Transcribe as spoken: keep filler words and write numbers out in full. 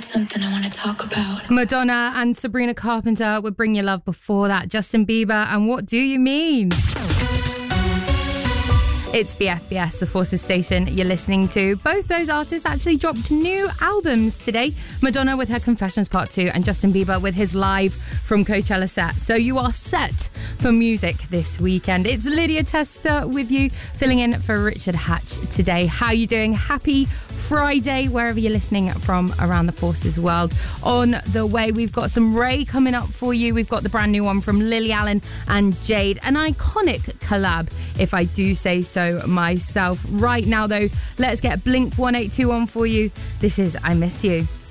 something I want to talk about. Madonna and Sabrina Carpenter with Bring Your Love. Before that, Justin Bieber and What Do You Mean? It's B F B S, the Forces station you're listening to. Both those artists actually dropped new albums today. Madonna with her Confessions Part two and Justin Bieber with his Live from Coachella set. So you are set for music this weekend. It's Lydia Tester with you, filling in for Richard Hatch today. How are you doing? Happy Friday, wherever you're listening from around the Forces world. On the way, we've got some Ray coming up for you. We've got the brand new one from Lily Allen and Jade. An iconic collab, if I do say so myself. Right now, though, let's get Blink one eight two on for you. This is I Miss You.